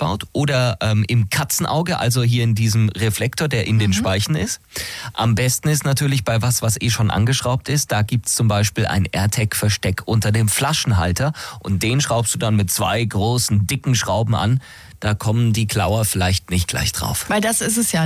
eingebaut oder im Katzenauge, also hier in diesem Reflektor, der in den Speichen ist. Am besten ist natürlich bei was schon angeschraubt ist. Da gibt's zum Beispiel ein AirTag-Versteck unter dem Flaschenhalter und den schraubst du dann mit 2 großen, dicken Schrauben an. Da kommen die Klauer vielleicht nicht gleich drauf. Weil das ist es ja.